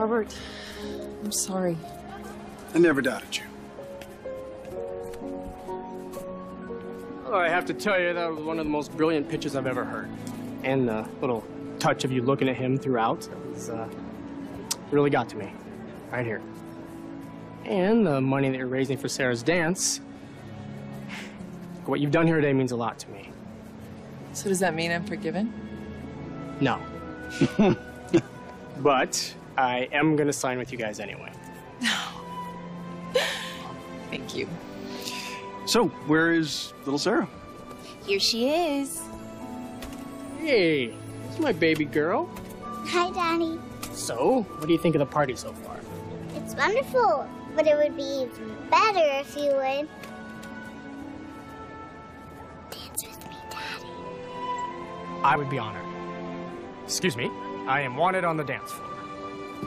Robert, I'm sorry. I never doubted you. Oh, I have to tell you, that was one of the most brilliant pitches I've ever heard. And the little touch of you looking at him throughout was, really got to me. Right here. And the money that you're raising for Sarah's dance. What you've done here today means a lot to me. So does that mean I'm forgiven? No. But I am going to sign with you guys anyway. Thank you. So, where is little Sarah? Here she is. Hey, this is my baby girl. Hi, Daddy. So, what do you think of the party so far? It's wonderful, but it would be even better if you would dance with me, Daddy. I would be honored. Excuse me, I am wanted on the dance floor.